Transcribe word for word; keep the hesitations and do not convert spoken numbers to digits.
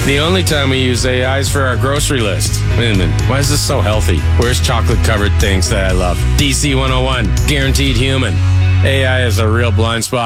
The only time we use A I is for our grocery list. Wait a minute, why is this so healthy? Where's chocolate-covered things that I love? D C one oh one, guaranteed human. A I is a real blind spot.